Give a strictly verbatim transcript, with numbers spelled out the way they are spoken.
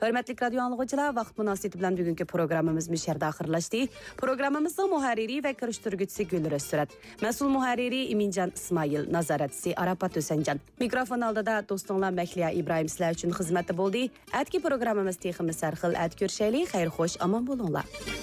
Hörmətli radio anlıqçılar, vaqt münasibəti bilan bugünkü proqramımız müşərdə axırlaşdı. Proqramımızın müharriri və kirişdirgüçüsü Gülrüz Sürət, məsul müharriri İmincan İsmail, nazaratçısı Arapat Ösəncan. Mikrofon aldıda dostunla Məkliya İbrahim sizlər üçün xidmətdə boldu. Ətki proqramımız teximiz sərxil ət görüşəli, xeyir xoş, aman bulunlar.